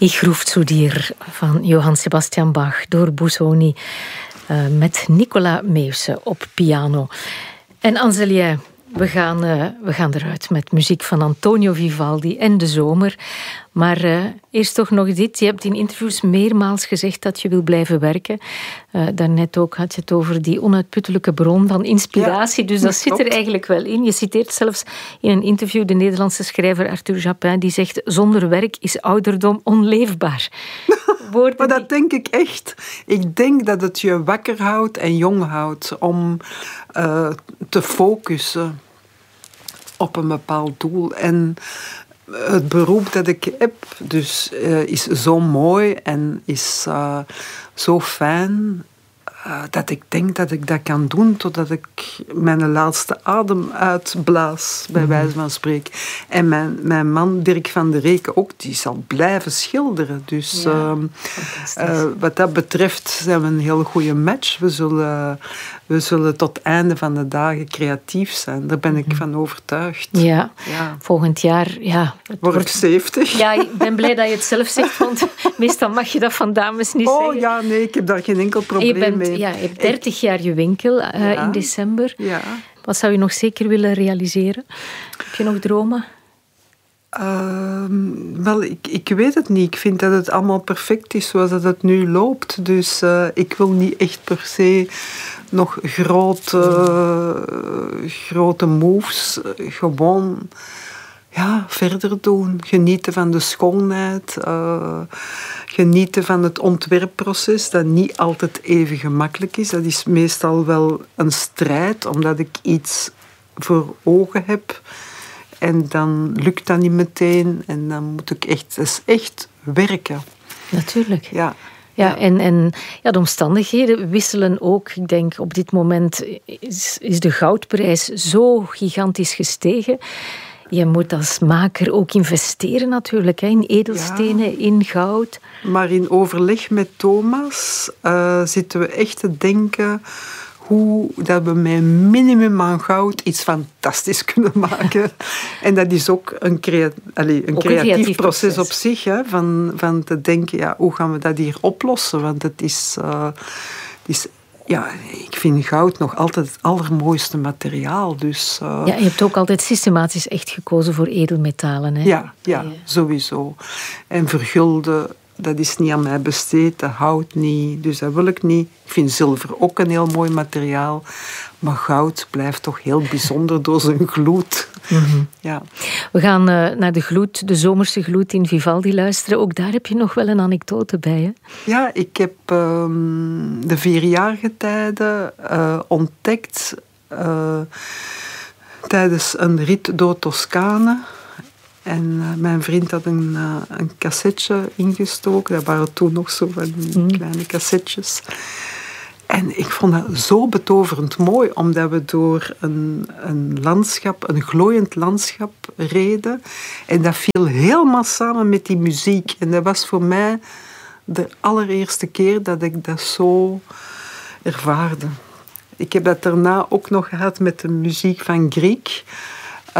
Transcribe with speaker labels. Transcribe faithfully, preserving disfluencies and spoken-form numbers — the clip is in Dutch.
Speaker 1: Ich ruft zu dir van Johann Sebastian Bach door Busoni uh, met Nicola Meeuwse op piano. En Anselje, we gaan, uh, we gaan eruit met muziek van Antonio Vivaldi en de zomer. Maar uh, eerst toch nog dit. Je hebt in interviews meermaals gezegd dat je wil blijven werken. Uh, daarnet ook had je het over die onuitputtelijke bron van inspiratie. Ja, dus dat zit er eigenlijk wel in. Je citeert zelfs in een interview de Nederlandse schrijver Arthur Japin, die zegt: zonder werk is ouderdom onleefbaar.
Speaker 2: Woorden maar dat denk ik echt. Ik denk dat het je wakker houdt en jong houdt om uh, te focussen op een bepaald doel. En het beroep dat ik heb dus, uh, is zo mooi en is uh, zo fijn uh, dat ik denk dat ik dat kan doen totdat ik mijn laatste adem uitblaas, bij wijze van spreken. En mijn, mijn man Dirk van der Reken ook, die zal blijven schilderen. Dus ja, uh, uh, wat dat betreft zijn we een heel goede match. We zullen, we zullen tot het einde van de dagen creatief zijn. Daar ben ik mm-hmm. van overtuigd.
Speaker 1: Ja, ja. Volgend jaar... Ja,
Speaker 2: het word ik zeventig.
Speaker 1: Ja, ik ben blij dat je het zelf zegt, want meestal mag je dat van dames niet
Speaker 2: oh,
Speaker 1: zeggen.
Speaker 2: Oh ja, nee, ik heb daar geen enkel probleem
Speaker 1: je bent,
Speaker 2: mee.
Speaker 1: Ja, je hebt dertig jaar je winkel uh, ja. in december.
Speaker 2: Ja.
Speaker 1: Wat zou je nog zeker willen realiseren? Heb je nog dromen?
Speaker 2: Uh, wel, ik, ik weet het niet. Ik vind dat het allemaal perfect is zoals dat het nu loopt. Dus uh, ik wil niet echt per se nog grote, uh, grote moves. Uh, gewoon ja, verder doen. Genieten van de schoonheid. Uh, genieten van het ontwerpproces, dat niet altijd even gemakkelijk is. Dat is meestal wel een strijd, omdat ik iets voor ogen heb. En dan lukt dat niet meteen. En dan moet ik echt... Dat is echt werken.
Speaker 1: Natuurlijk.
Speaker 2: Ja.
Speaker 1: Ja,
Speaker 2: ja.
Speaker 1: En, en ja, de omstandigheden wisselen ook. Ik denk, op dit moment is, is de goudprijs zo gigantisch gestegen. Je moet als maker ook investeren natuurlijk, hè, in edelstenen, ja. in goud.
Speaker 2: Maar in overleg met Thomas uh, zitten we echt te denken hoe dat we met een minimum aan goud iets fantastisch kunnen maken. En dat is ook een, crea- Allee, een ook creatief, een creatief proces, proces op zich. Hè, van, van te denken, ja, hoe gaan we dat hier oplossen? Want het is... Uh, het is ja, ik vind goud nog altijd het allermooiste materiaal. Dus, uh,
Speaker 1: ja, je hebt ook altijd systematisch echt gekozen voor edelmetalen. Hè?
Speaker 2: Ja, ja, sowieso. En vergulden, dat is niet aan mij besteed, dat hout niet, dus dat wil ik niet. Ik vind zilver ook een heel mooi materiaal, maar goud blijft toch heel bijzonder door zijn gloed.
Speaker 1: Mm-hmm.
Speaker 2: Ja.
Speaker 1: We gaan uh, naar de gloed, de zomerse gloed in Vivaldi luisteren. Ook daar heb je nog wel een anekdote bij, hè?
Speaker 2: Ja, ik heb um, de vierjaargetijden uh, ontdekt uh, tijdens een rit door Toscane. En uh, mijn vriend had een, uh, een cassetje ingestoken. Dat waren toen nog zo van die mm. kleine cassetjes. En ik vond dat zo betoverend mooi, omdat we door een, een landschap, een glooiend landschap reden. En dat viel helemaal samen met die muziek. En dat was voor mij de allereerste keer dat ik dat zo ervaarde. Ik heb dat daarna ook nog gehad met de muziek van Grieg.